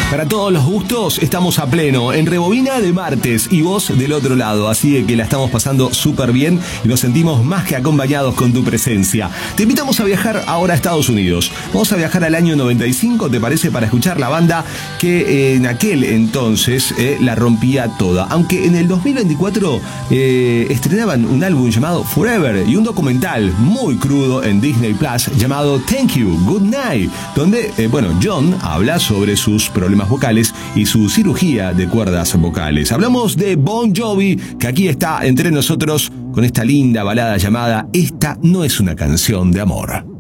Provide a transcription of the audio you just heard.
Para todos los gustos, estamos a pleno en Rebobina de martes y vos del otro lado, así que la estamos pasando súper bien y nos sentimos más que acompañados con tu presencia. Te invitamos a viajar ahora a Estados Unidos. Vamos a viajar al año 95, ¿te parece? Para escuchar la banda que en aquel entonces la rompía toda. Aunque en el 2024 estrenaban un álbum llamado Forever y un documental muy crudo en Disney Plus llamado Thank You, Good Night, donde, John habla sobre sus problemas vocales y su cirugía de cuerdas vocales. Hablamos de Bon Jovi, que aquí está entre nosotros con esta linda balada llamada Esta no es una canción de amor.